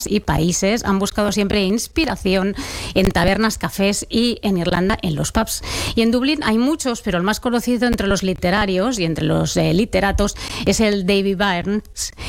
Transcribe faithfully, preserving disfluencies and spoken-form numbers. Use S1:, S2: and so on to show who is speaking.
S1: y países han buscado siempre inspiración en tabernas, cafés y en Irlanda en los pubs. Y en Dublín hay muchos, pero el más conocido entre los literarios y entre los eh, literatos es el Davy Byrnes,